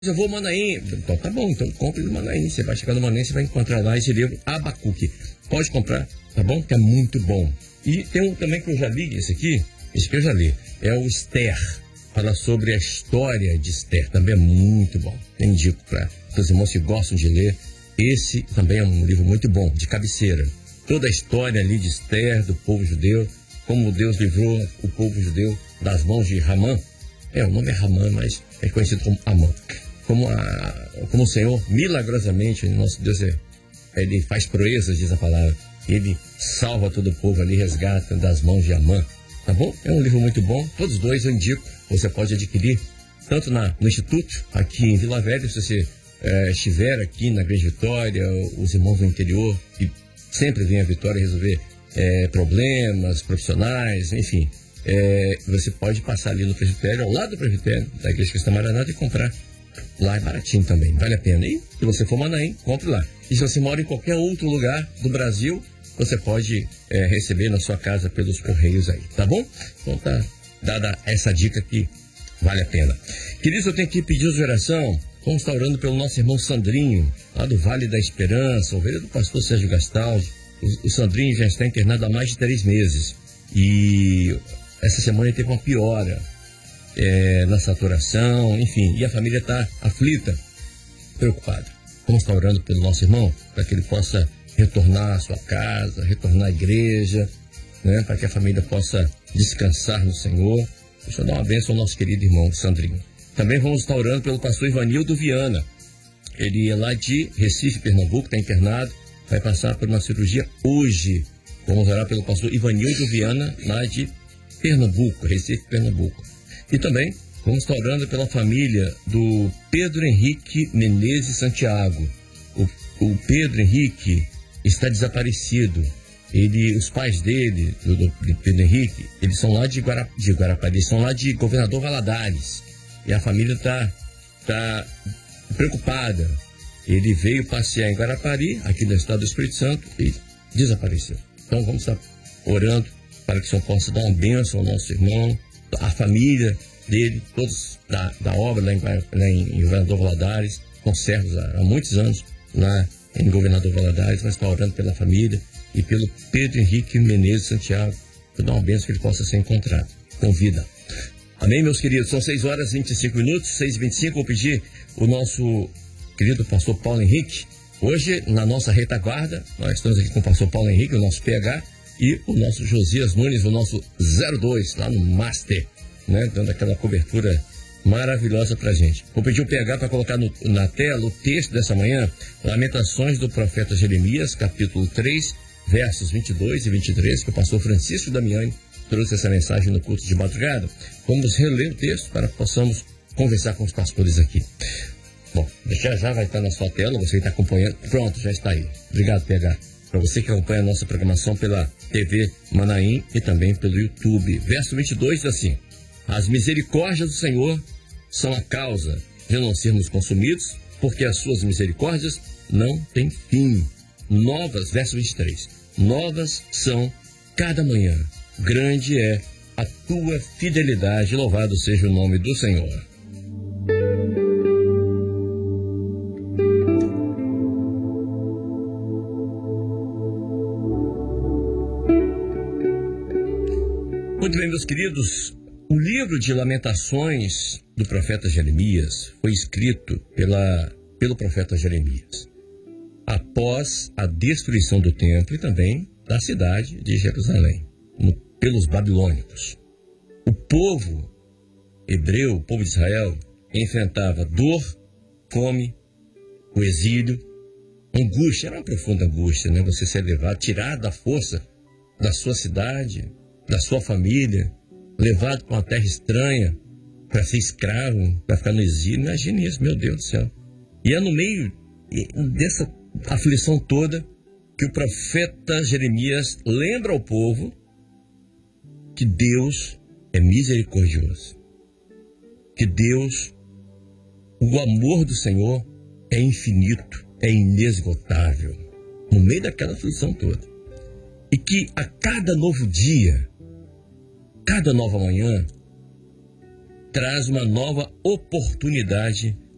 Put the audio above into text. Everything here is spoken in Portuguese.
Eu vou Manaim. Então tá bom, então compre no Manaim. Você vai chegar no Manaim, você vai encontrar lá esse livro Abacuque. Pode comprar, tá bom? Que é muito bom. E tem um também que eu já li, esse aqui eu já li. É o Esther. Fala sobre a história de Esther. Também é muito bom. Eu indico para os irmãos que gostam de ler. Esse também é um livro muito bom, de cabeceira. Toda a história ali de Esther, do povo judeu, como Deus livrou o povo judeu das mãos de Ramã. O nome é Ramã, mas é conhecido como Amã. Como o Senhor, milagrosamente, nosso Deus, ele faz proezas, diz a palavra. Ele salva todo o povo ali, resgata das mãos de Amã. Tá bom? É um livro muito bom. Todos dois eu indico. Você pode adquirir tanto no Instituto, aqui em Vila Velha, se você estiver aqui na Grande Vitória, os irmãos do interior, que sempre vêm a Vitória resolver problemas profissionais, enfim. Você pode passar ali no presbitério, ao lado do presbitério, da Igreja Cristã Maranata, e comprar. Lá é baratinho também, vale a pena. E se você for Manaim, compre lá. E se você mora em qualquer outro lugar do Brasil, você pode receber na sua casa pelos correios aí, tá bom? Então tá dada essa dica que vale a pena. Queridos, eu tenho que pedir de oração. Vamos estar orando pelo nosso irmão Sandrinho, lá do Vale da Esperança, ovelha do pastor Sérgio Gastaldi. O Sandrinho já está internado há mais de 3 meses. E essa semana ele teve uma piora na saturação, enfim. E a família está aflita, preocupada. Vamos estar orando pelo nosso irmão, para que ele possa retornar à sua casa, retornar à igreja, né, para que a família possa descansar no Senhor. Deixa eu dar uma bênção ao nosso querido irmão Sandrinho. Também vamos estar orando pelo pastor Ivanildo Viana. Ele é lá de Recife, Pernambuco, está internado, vai passar por uma cirurgia hoje. Vamos orar pelo pastor Ivanildo Viana, lá de Pernambuco, Recife, Pernambuco. E também vamos estar orando pela família do Pedro Henrique Menezes Santiago. O Pedro Henrique está desaparecido. Os pais dele, do Pedro Henrique, eles são lá de Guarapari, eles são lá de Governador Valadares. E a família está preocupada. Ele veio passear em Guarapari, aqui no estado do Espírito Santo, e desapareceu. Então vamos estar orando para que o Senhor possa dar uma bênção ao nosso irmão, a família dele, todos da obra lá em Governador Valadares, com servos há muitos anos lá em Governador Valadares. Vamos estar orando pela família e pelo Pedro Henrique Menezes Santiago, para dar uma bênção que ele possa ser encontrado com vida. Amém, meus queridos? São 6h25, 6h25. Vou pedir o nosso querido pastor Paulo Henrique. Hoje, na nossa retaguarda, nós estamos aqui com o pastor Paulo Henrique, o nosso PH, e o nosso Josias Nunes, o nosso 02, lá no Master, né? Dando aquela cobertura maravilhosa pra gente. Vou pedir o PH para colocar na tela o texto dessa manhã, Lamentações do profeta Jeremias, capítulo 3, versos 22 e 23, que o pastor Francisco Damiani trouxe essa mensagem no culto de madrugada. Vamos reler o texto para que possamos conversar com os pastores aqui. Bom, já vai estar na sua tela, você que está acompanhando. Pronto, já está aí. Obrigado, PH. Para você que acompanha a nossa programação pela TV Manaim e também pelo YouTube. Verso 22 diz assim: as misericórdias do Senhor são a causa de não sermos consumidos, porque as suas misericórdias não têm fim. Verso 23, novas são cada manhã. Grande é a tua fidelidade, louvado seja o nome do Senhor. Muito bem, meus queridos, o livro de Lamentações do profeta Jeremias foi escrito pelo profeta Jeremias após a destruição do templo e também da cidade de Jerusalém, pelos babilônicos. O povo hebreu, o povo de Israel, enfrentava dor, fome, o exílio, angústia. Era uma profunda angústia, né? Você ser levado, tirado da força da sua cidade, da sua família, levado para uma terra estranha, para ser escravo, para ficar no exílio. Imagine isso, meu Deus do céu. E é no meio dessa aflição toda que o profeta Jeremias lembra ao povo que Deus é misericordioso, que Deus, o amor do Senhor é infinito, é inesgotável, no meio daquela aflição toda. E que a cada novo dia, cada nova manhã, traz uma nova oportunidade